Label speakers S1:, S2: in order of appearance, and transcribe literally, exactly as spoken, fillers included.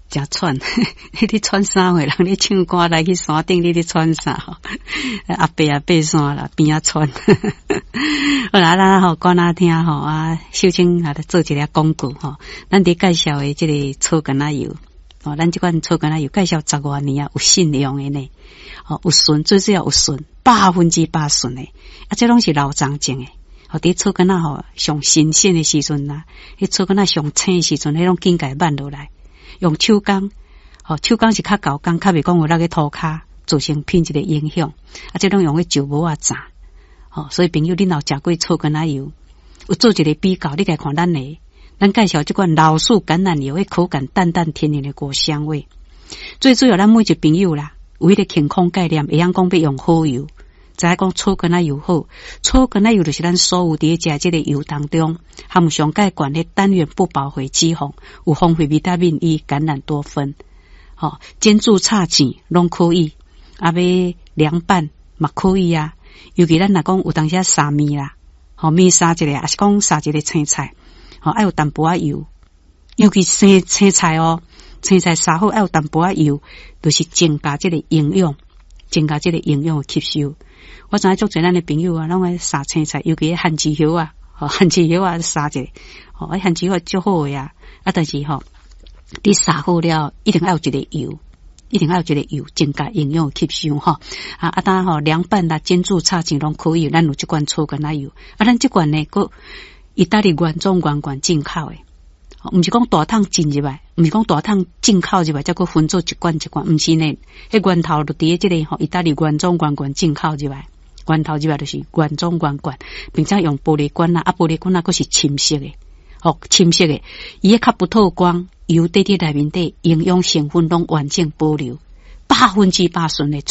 S1: 真喘，你咧喘啥货？人咧唱歌来去山顶，你咧喘啥？阿伯啊，爬山啦，边啊喘。好啦，咱吼讲咱听吼啊，秀清啊，做一个广告吼，咱伫介绍的这个草根仔油，哦，咱这款草根仔油介绍十多年啊，有信用的呢，哦，有纯，最主要有纯，百分之百纯的，啊，这拢是老长种的。哦，伫草根仔吼上新鲜的时阵啦，迄草根仔上青的时阵，迄种茎改慢落来。用手工，哦，手工是较高工，较袂讲有那个涂骹造成品质的影响。啊，这种用个酒母啊炸，哦，所以朋友恁若食过草根仔油，有做一个比较，你来看咱的，咱介绍这款老树橄榄油，迄口感淡淡天然的果香味。最主要咱每一朋友啦，有迄个健康概念，会晓讲要用好油。再讲草根仔油好，草根仔油就是咱所有伫食这个油当中含上介悬的单元不饱和脂肪，有丰富维他命 E、橄榄多酚，哦，煎煮炒煎拢可以，啊要凉拌嘛可以啊。尤其咱若讲有当时沙面啦，吼、哦、面沙一个，还是讲沙一个青菜，吼、哦、爱有淡薄仔油，尤其生青菜哦，青菜沙好爱有淡薄仔油，就是增加这个营养，增加这个营养的吸收。我知影足侪咱的朋友啊，拢爱撒青菜，尤其番薯叶啊，吼番薯叶啊撒一个，吼番薯叶足好诶啊，啊但是吼，你撒好了，一定要有一个油，一定要有一个油，增加营养吸收吼。啊啊，当吼凉拌啦、煎煮、炒煎拢可以，咱有这款草根仔油，啊咱这款呢，个意大利原装原罐进口诶，毋是讲大桶进入来，毋是讲大桶进口入来，再个分做一罐一罐，毋是呢，迄源头就伫诶这个吼意大利原装原罐进口入来。罐头之外就是原装原罐，并且用玻璃罐啊，啊玻璃罐啊，佫是深色的，哦，深色的，伊个较不透光，油滴滴内面底营养成分拢完整保留，百分之百纯的。